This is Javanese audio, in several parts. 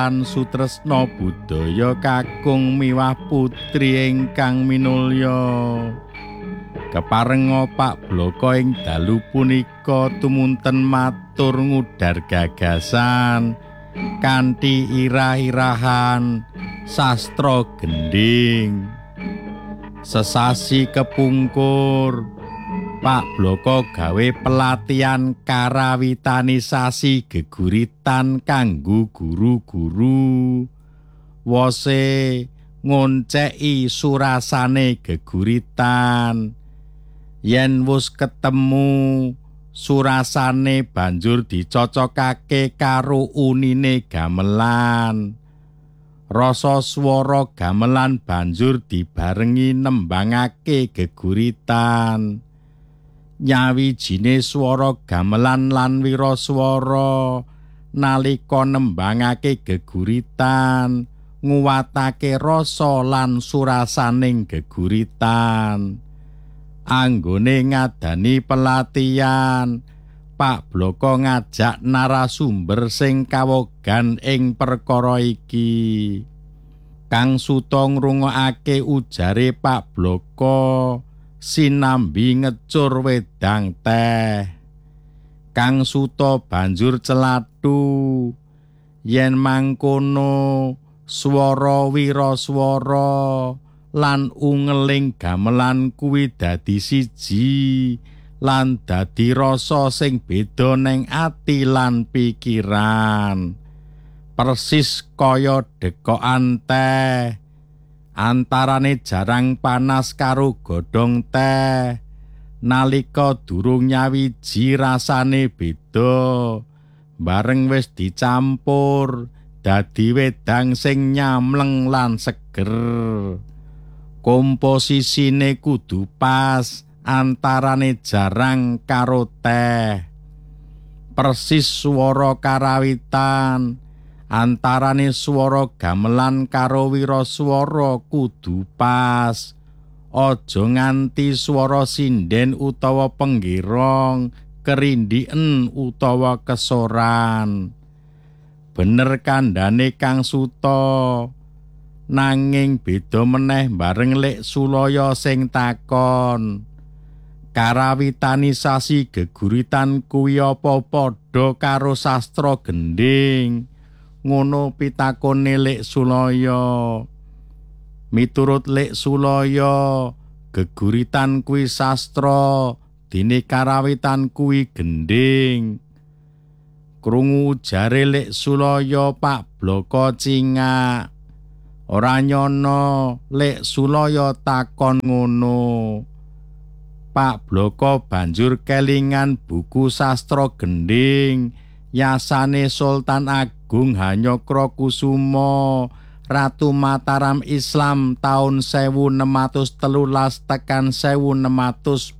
lan sutresna budaya kakung miwah putri ingkang minulya. Keparenga Pak Bloko ing dalu punika tumunten matur ngudar gagasan kanthi irah-irahan sastra gending. Sesasi kepungkur Pak Bloko gawe pelatihan karawitanisasi geguritan kanggo guru-guru. Wose ngonceki surasane geguritan. Yen wis ketemu surasane banjur dicocokake karo unine gamelan. Rasa swara gamelan banjur dibarengi nembangake geguritan. Nyawijine swara gamelan lan wiraswara nalika nembangake geguritan nguwatake rasa lan surasaning geguritan. Anggone ngadani pelatihan, Pak Bloko ngajak narasumber sing kawogan ing perkara iki. Kang Suta ngrungokake ujare Pak Bloko sinambi ngecur wedang teh. Kang Suta banjur celathu yen mangkono swara wiraswara lan ungeling gamelan kuwi dadi siji lan dadi rasa sing beda ning ati lan pikiran. Persis kaya dekokan teh. Antarane jarang panas karo godhong teh. Nalika durung nyawiji rasane beda. Bareng wis dicampur dadi wedang sing nyamleng lan seger. Komposisine kudu pas antarane jarang karo teh. Persis swara karawitan antarane swara gamelan karo wiraswara kudu pas. Aja nganti swara sinden utawa penggirong, kerindhiken utawa kesoran. Bener kandhane Kang Suta. Nanging beda meneh bareng Lek Sulaya sing takon. Karawitanisasi geguritan kuwi apa padha karo sastra gending? Ngono pitakone Lek Sulaya. Miturut Lek Sulaya, geguritan kuwi sastra, dene karawitan kuwi gending. Krungu jare Lek Sulaya Pak Bloko cingak. Ora nyono Lek Sulaya takon ngono. Pak Bloko banjur kelingan buku sastra gending yasane Sultan Agung Hanyokrokusumo Ratu Mataram Islam tahun 1613 tekan 1645.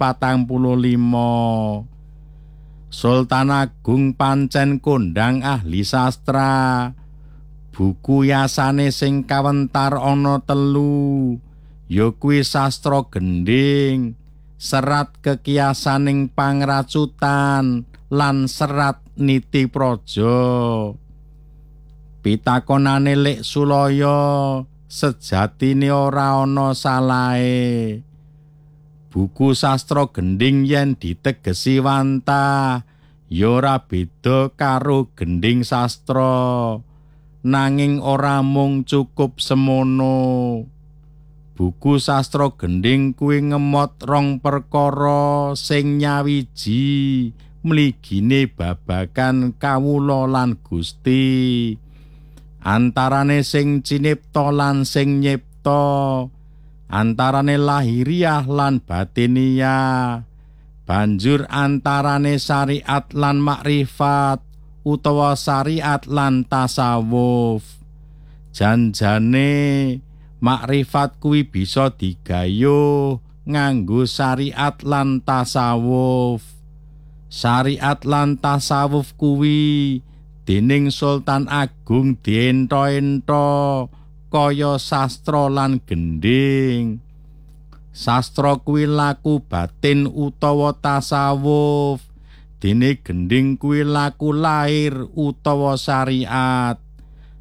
Sultan Agung pancen kondang ahli sastra. Buku yasane sing kawentar ana 3, ya kuwi sastra gending, serat kekiasaning pangracutan lan serat niti praja. Pitakonane Lek Sulaya sejatine ora ana salahe. Buku sastra gending yen ditegesi wantah ya ora beda karo gending sastra, nanging ora mung cukup semono. Buku sastra gending kuwi ngemot 2 perkara sing nyawiji mligine babagan kawula lan Gusti. Antarane sing cinipta lan sing nyipta, antarane lahiriah lan batiniah, banjur antarane syariat lan makrifat utawa syariat lan tasawuf. Janjane makrifat kuwi bisa digayuh nganggo syariat lan tasawuf. Syariat lan tasawuf kuwi dening Sultan Agung diento-ento kaya sastra lan gending. Sastra kuwi laku batin utawa tasawuf, dene gending kuwi laku lahir utawa syariat.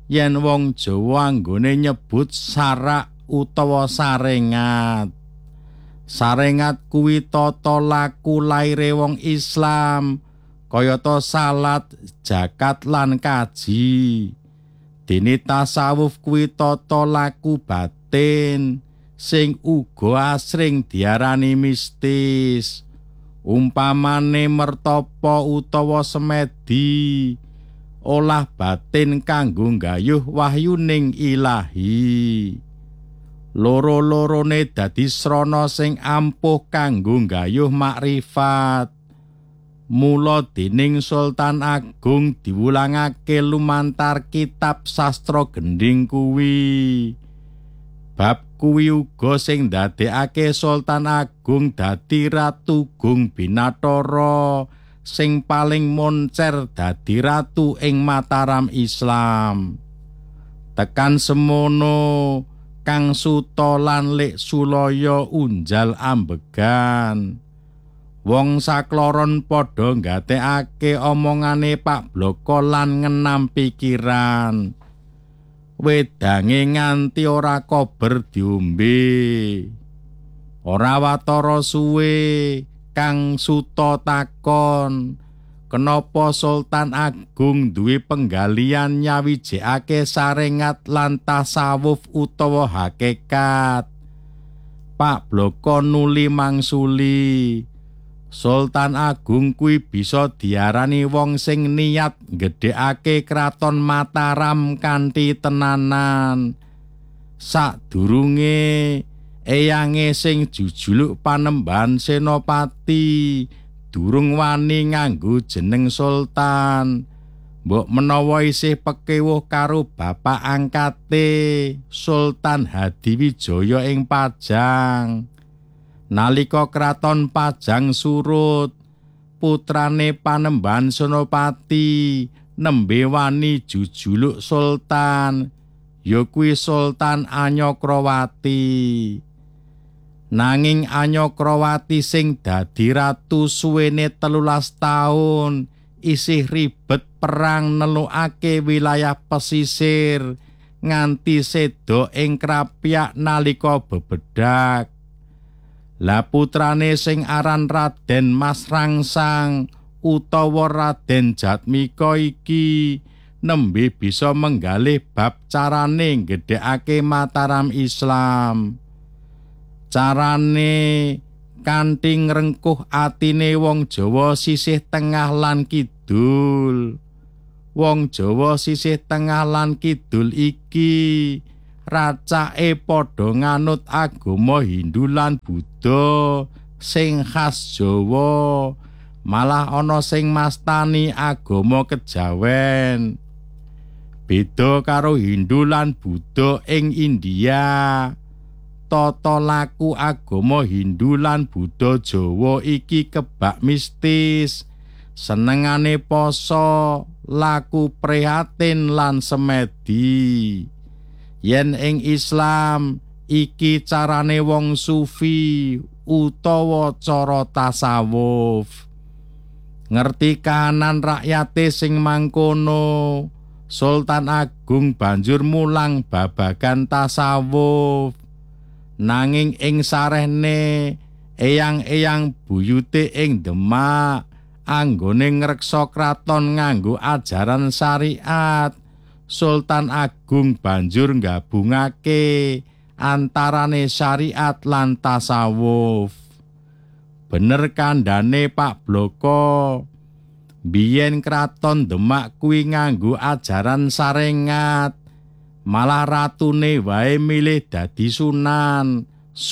yen wong Jawa anggone nyebut sarak utawa sarengat. Sarengat kuwi tata laku laire wong Islam, kayata salat, zakat lan kaji. Dene tasawuf kuwi tata laku batin sing uga asring diarani mistis. Umpamane mertapa utawa semedi, olah batin kanggo nggayuh wahyuning ilahi. Loro-lorone dadi srana sing ampuh kanggo nggayuh makrifat. Mula dening Sultan Agung diwulangake lumantar kitab sastra gendhing kuwi. Bab kuwi uga sing ndadekake Sultan Agung dadi Ratu Gung Binathara sing paling moncer dadi ratu ing Mataram Islam. Tekan semono Kang Suta lan Lik Sulaya unjal ambegan. Wong sakloron padha nggatekake omongane Pak Bloko lan ngenam pikiran. Wedange nganti ora kober diombe. Ora watara suwe Kang Suta takon, kenapa Sultan Agung duwe penggalian nyawijekake sarengat lan tasawuf utawa hakikat? Pak Bloko nuli mangsuli, Sultan Agung kuwi bisa diarani wong sing niat gedhekake kraton Mataram kanthi tenanan. Sadurunge eyange sing jujuluk Panembahan Senopati durung wani nganggo jeneng Sultan. Mbok menawa isih pekewuh karo bapak angkate Sultan Hadiwijaya ing Pajang. Nalika kraton Pajang surut, putrane Panembahan Senopati nembe wani jujuluk Sultan, ya kuwi Sultan Anyokrawati. Nanging Anyokrawati sing dadi ratu suwene 13 taun isih ribet perang nelukake wilayah pesisir nganti seda ing Krapyak nalika bebedak. Lah putrane sing aran Raden Mas Rangsang utawa Raden Jatmika iki nembe bisa menggalih bab carane gedhekake Mataram Islam. Carane kanthi ngrengkuh atine wong Jawa sisih tengah lan kidul. Wong Jawa sisih tengah lan kidul iki racake padha nganut agama Hindu lan Buddha sing khas Jawa, malah ana sing mastani agama kejawen. Beda karo Hindu lan Buddha ing India, tata laku agama Hindu lan Buddha Jawa iki kebak mistis, senengane poso, laku prihatin lan semedi. Yen ing Islam iki carane wong sufi utawa cara tasawuf. Ngerti kahanan rakyate sing mangkono, Sultan Agung banjur mulang babagan tasawuf. Nanging ing sarehne eyang-eyang buyute ing Demak anggone ngreksa kraton nganggo ajaran syariat, Sultan Agung banjur nggabungake antarane syariat lan tasawuf. Bener kandhane Pak Bloko, biyen kraton Demak kuwi nganggo ajaran sarengat, malah ratune wae milih dadi Sunan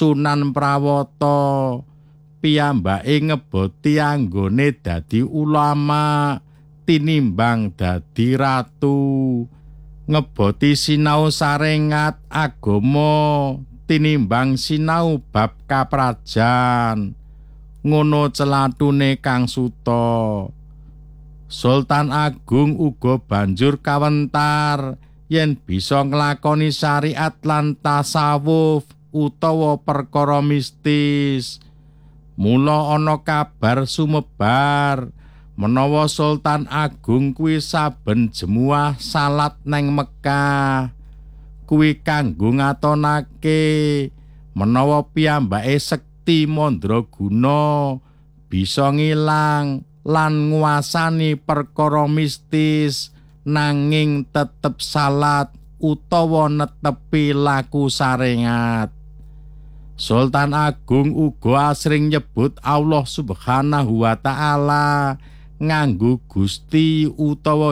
Prawata. Piyambake ngeboti anggone dadi ulama tinimbang dadi ratu. Ngeboti sinau sarengat agama tinimbang sinau bab kaprajan. Ngono celatune Kang Suta. Sultan Agung uga banjur kawentar yen bisa nglakoni syariat lan tasawuf utawa perkara mistis. Mula ana kabar sumebar menawa Sultan Agung kuwi saben jemuah salat neng Mekah kuwi kanggo ngatonake menawa piyambake sekti mandraguna bisa ngilang lan nguasani perkara mistis nanging tetep salat utawa netepi laku sarengat. Sultan Agung uga asring nyebut Allah Subhanahu wa Ta'ala nganggo Gusti utawa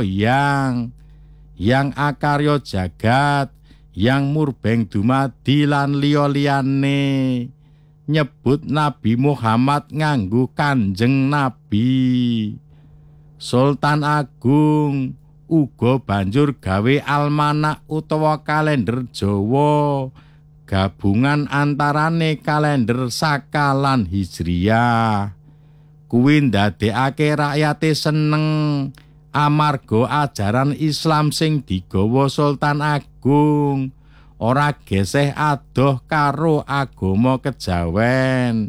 yang akarya jagat, yang murbeng dumadi lan liya-liyane. Nyebut Nabi Muhammad nganggo Kanjeng Nabi. Sultan Agung uga banjur gawe almanak utawa kalender Jawa, gabungan antarane kalender Saka lan Hijriyah. Kuwi ndadekake rakyate seneng amarga ajaran Islam sing digawa Sultan Agung ora geseh adoh karo agama kejawen.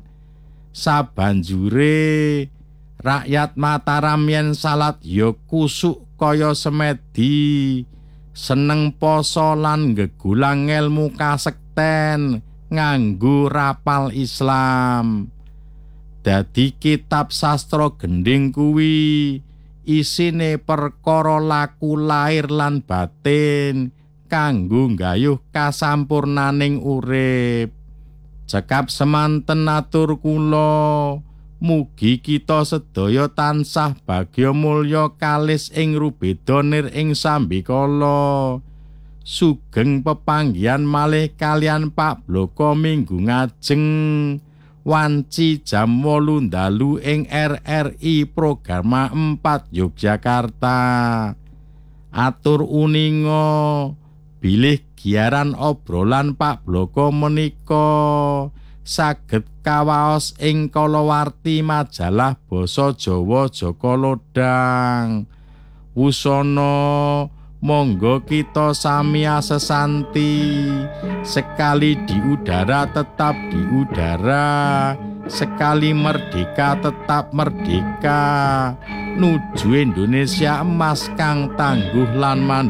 Sabanjure rakyat Mataram yen salat ya kusuk kaya semedi, seneng poso lan gegulang ilmu kasekten nganggo rapal Islam. Dadi kitab sastra gending kuwi isine perkara laku lair lan batin kanggo nggayuh kasampurnaning urip. Cekap semanten atur kula, mugi kita sedaya tansah bagya mulya kalis ing rubeda nir ing sambikala. Sugeng pepanggihan malih kalian Pak Bloko minggu ngajeng wanci jam 8 dalu ing RRI Programa 4 Yogyakarta. Atur uninga bilih giaran obrolan Pak Bloko menika saged kawaos ing kalawarti majalah Basa Jawa Jaka Lodang. Wusana monggo kita sami sesanti, sekali di udara tetap di udara, sekali merdeka tetap merdeka, nuju Indonesia emas kang tangguh lan mandiri.